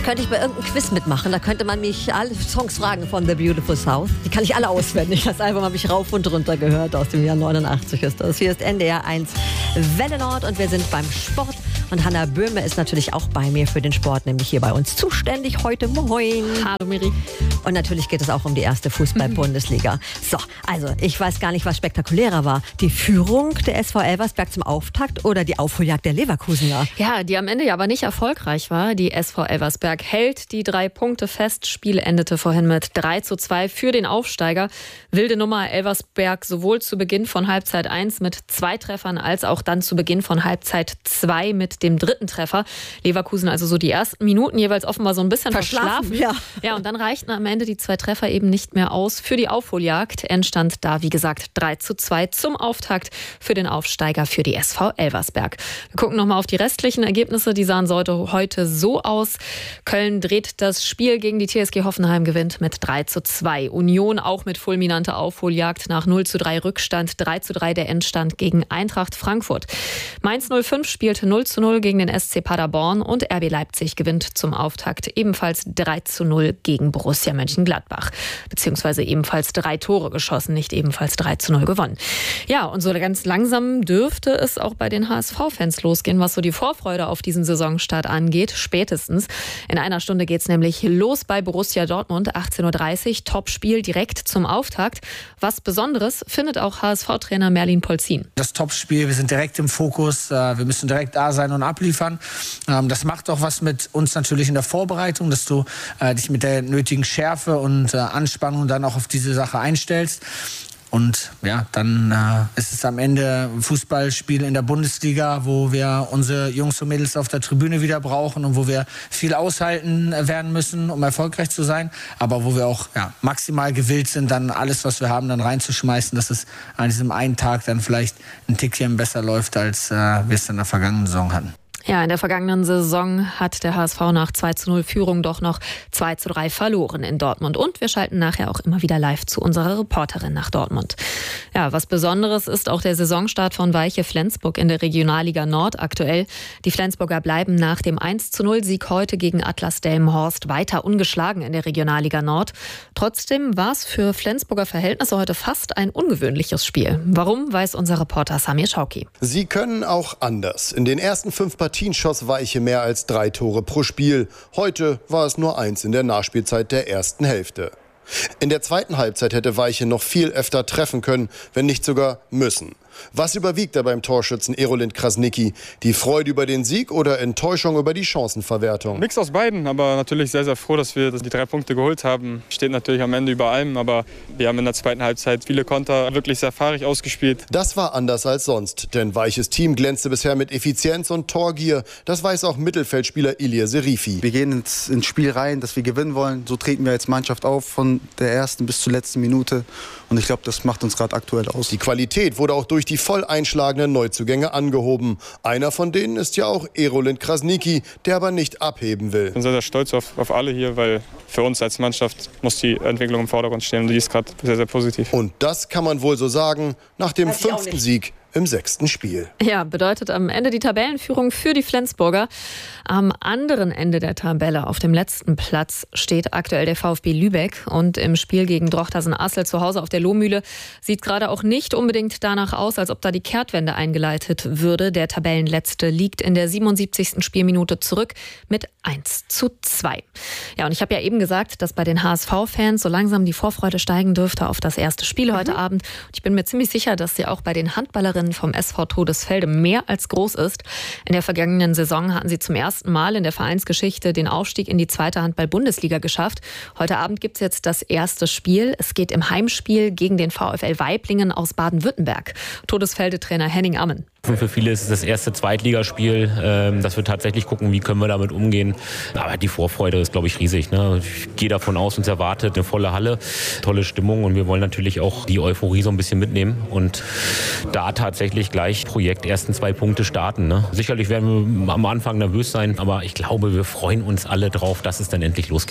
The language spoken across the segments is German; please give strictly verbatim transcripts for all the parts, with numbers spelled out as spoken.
könnte ich bei irgendeinem Quiz mitmachen. Da könnte man mich alle Songs fragen von The Beautiful South. Die kann ich alle auswendig. Das Album habe ich rauf und runter gehört. Aus dem Jahr neunundachtzig ist das. Hier ist N D R eins Welle Nord und wir sind beim Sport. Und Hanna Böhme ist natürlich auch bei mir für den Sport, nämlich hier bei uns zuständig heute. Moin. Hallo Miri. Und natürlich geht es auch um die erste Fußball-Bundesliga. So, also ich weiß gar nicht, was spektakulärer war. Die Führung der S V Elversberg zum Auftakt oder die Aufholjagd der Leverkusener? Ja, die am Ende ja aber nicht erfolgreich war. Die S V Elversberg hält die drei Punkte fest. Spiel endete vorhin mit drei zu zwei für den Aufsteiger. Wilde Nummer Elversberg sowohl zu Beginn von Halbzeit eins mit zwei Treffern als auch dann zu Beginn von Halbzeit zwei mit dem dritten Treffer. Leverkusen also so die ersten Minuten jeweils offenbar so ein bisschen verschlafen. verschlafen. Ja. ja, und dann reichten am Ende die zwei Treffer eben nicht mehr aus für die Aufholjagd. Endstand da, wie gesagt, drei zu zwei zum Auftakt für den Aufsteiger für die S V Elversberg. Wir gucken nochmal auf die restlichen Ergebnisse. Die sahen heute so aus. Köln dreht das Spiel gegen die T S G Hoffenheim, gewinnt mit drei zu zwei. Union auch mit fulminanter Aufholjagd nach null zu drei Rückstand. drei zu drei der Endstand gegen Eintracht Frankfurt. Mainz null fünf spielte null zu null gegen den S C Paderborn und R B Leipzig gewinnt zum Auftakt ebenfalls drei zu null gegen Borussia Mönchengladbach. Beziehungsweise ebenfalls drei Tore geschossen, nicht ebenfalls drei zu null gewonnen. Ja, und so ganz langsam dürfte es auch bei den H S V-Fans losgehen, was so die Vorfreude auf diesen Saisonstart angeht. Spätestens. In einer Stunde geht es nämlich los bei Borussia Dortmund, achtzehn Uhr dreißig. Topspiel direkt zum Auftakt. Was Besonderes findet auch H S V-Trainer Merlin Polzin. Das Topspiel, wir sind direkt im Fokus. Wir müssen direkt da sein und abliefern. Das macht auch was mit uns natürlich in der Vorbereitung, dass du dich mit der nötigen Schärfe und Anspannung dann auch auf diese Sache einstellst. Und ja, dann äh, ist es am Ende ein Fußballspiel in der Bundesliga, wo wir unsere Jungs und Mädels auf der Tribüne wieder brauchen und wo wir viel aushalten werden müssen, um erfolgreich zu sein. Aber wo wir auch ja, maximal gewillt sind, dann alles, was wir haben, dann reinzuschmeißen, dass es an diesem einen Tag dann vielleicht ein Tickchen besser läuft, als äh, wir es in der vergangenen Saison hatten. Ja, in der vergangenen Saison hat der H S V nach zwei zu null Führung doch noch zwei zu drei verloren in Dortmund. Und wir schalten nachher auch immer wieder live zu unserer Reporterin nach Dortmund. Ja, was Besonderes ist auch der Saisonstart von Weiche Flensburg in der Regionalliga Nord aktuell. Die Flensburger bleiben nach dem eins zu null Sieg heute gegen Atlas Delmenhorst weiter ungeschlagen in der Regionalliga Nord. Trotzdem war es für Flensburger Verhältnisse heute fast ein ungewöhnliches Spiel. Warum, weiß unser Reporter Samir Schauki. Sie können auch anders. In den ersten fünf Partien schoss Weiche mehr als drei Tore pro Spiel. Heute war es nur eins in der Nachspielzeit der ersten Hälfte. In der zweiten Halbzeit hätte Weiche noch viel öfter treffen können, wenn nicht sogar müssen. Was überwiegt da beim Torschützen Erolind Krasnicki? Die Freude über den Sieg oder Enttäuschung über die Chancenverwertung? Mix aus beiden, aber natürlich sehr, sehr froh, dass wir die drei Punkte geholt haben. Steht natürlich am Ende über allem, aber wir haben in der zweiten Halbzeit viele Konter wirklich sehr fahrig ausgespielt. Das war anders als sonst, denn Weiches Team glänzte bisher mit Effizienz und Torgier. Das weiß auch Mittelfeldspieler Ilir Serifi. Wir gehen ins, ins Spiel rein, dass wir gewinnen wollen. So treten wir als Mannschaft auf, von der ersten bis zur letzten Minute. Und ich glaube, das macht uns gerade aktuell aus. Die Qualität wurde auch durch die voll einschlagenden Neuzugänge angehoben. Einer von denen ist ja auch Erolind Krasnicki, der aber nicht abheben will. Ich bin sehr, sehr stolz auf, auf alle hier, weil für uns als Mannschaft muss die Entwicklung im Vordergrund stehen. Und die ist gerade sehr, sehr positiv. Und das kann man wohl so sagen, nach dem fünften Sieg im sechsten Spiel. Ja, bedeutet am Ende die Tabellenführung für die Flensburger. Am anderen Ende der Tabelle, auf dem letzten Platz, steht aktuell der VfB Lübeck. Und im Spiel gegen Drochtersen-Assel zu Hause auf der Lohmühle sieht gerade auch nicht unbedingt danach aus, als ob da die Kehrtwende eingeleitet würde. Der Tabellenletzte liegt in der siebenundsiebzigsten Spielminute zurück mit eins zu zwei. Ja, und ich habe ja eben gesagt, dass bei den H S V-Fans so langsam die Vorfreude steigen dürfte auf das erste Spiel mhm. heute Abend. Und ich bin mir ziemlich sicher, dass sie auch bei den Handballerinnen vom S V Todesfelde mehr als groß ist. In der vergangenen Saison hatten sie zum ersten Mal in der Vereinsgeschichte den Aufstieg in die zweite Handball-Bundesliga geschafft. Heute Abend gibt es jetzt das erste Spiel. Es geht im Heimspiel gegen den VfL Waiblingen aus Baden-Württemberg. Todesfelde-Trainer Henning Ammen. Für viele ist es das erste Zweitligaspiel, dass wir tatsächlich gucken, wie können wir damit umgehen. Aber die Vorfreude ist, glaube ich, riesig. Ich gehe davon aus, uns erwartet eine volle Halle, tolle Stimmung und wir wollen natürlich auch die Euphorie so ein bisschen mitnehmen und da tatsächlich gleich Projekt ersten zwei Punkte starten. Sicherlich werden wir am Anfang nervös sein, aber ich glaube, wir freuen uns alle drauf, dass es dann endlich losgeht.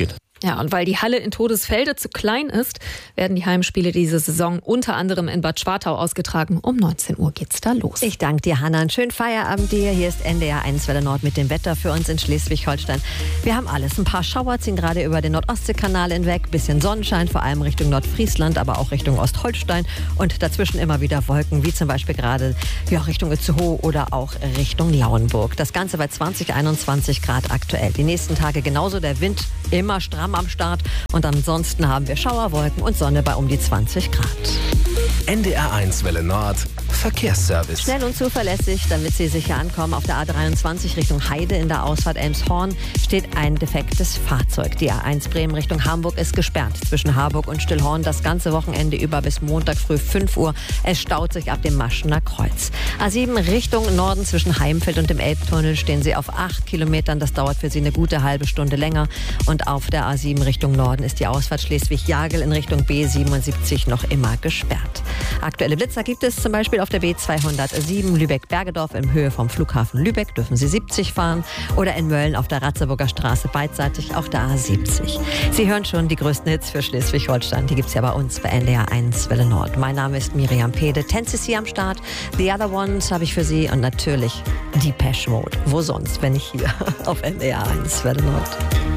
Ja, und weil die Halle in Todesfelde zu klein ist, werden die Heimspiele diese Saison unter anderem in Bad Schwartau ausgetragen. Um neunzehn Uhr geht's da los. Ich danke dir, Hanna. Einen schönen Feierabend dir. Hier ist N D R eins Welle Nord mit dem Wetter für uns in Schleswig-Holstein. Wir haben alles. Ein paar Schauer ziehen gerade über den Nordostseekanal hinweg. Bisschen Sonnenschein, vor allem Richtung Nordfriesland, aber auch Richtung Ostholstein. Und dazwischen immer wieder Wolken, wie zum Beispiel gerade ja, Richtung Itzehoe oder auch Richtung Lauenburg. Das Ganze bei zwanzig, einundzwanzig Grad aktuell. Die nächsten Tage genauso. Der Wind immer stramm am Start. Und ansonsten haben wir Schauerwolken und Sonne bei um die zwanzig Grad. N D R eins Welle Nord Verkehrsservice. Schnell und zuverlässig, damit Sie sicher ankommen. Auf der A dreiundzwanzig Richtung Heide in der Ausfahrt Elmshorn steht ein defektes Fahrzeug. Die A eins Bremen Richtung Hamburg ist gesperrt zwischen Harburg und Stillhorn. Das ganze Wochenende über bis Montag früh fünf Uhr. Es staut sich ab dem Maschener Kreuz. A sieben Richtung Norden zwischen Heimfeld und dem Elbtunnel stehen Sie auf acht Kilometern. Das dauert für Sie eine gute halbe Stunde länger. Und auf der A sieben Richtung Norden ist die Ausfahrt Schleswig-Jagel in Richtung B siebenundsiebzig noch immer gesperrt. Aktuelle Blitzer gibt es zum Beispiel auf der B zweihundertsieben Lübeck-Bergedorf in Höhe vom Flughafen Lübeck dürfen Sie siebzig fahren oder in Mölln auf der Ratzeburger Straße beidseitig auf der A siebzig. Sie hören schon die größten Hits für Schleswig-Holstein. Die gibt es ja bei uns bei N D R eins Welle Nord. Mein Name ist Miriam Pede. Ten C C am Start. The Other Ones habe ich für Sie und natürlich Depeche Mode. Wo sonst, wenn nicht hier auf N D R eins Welle Nord.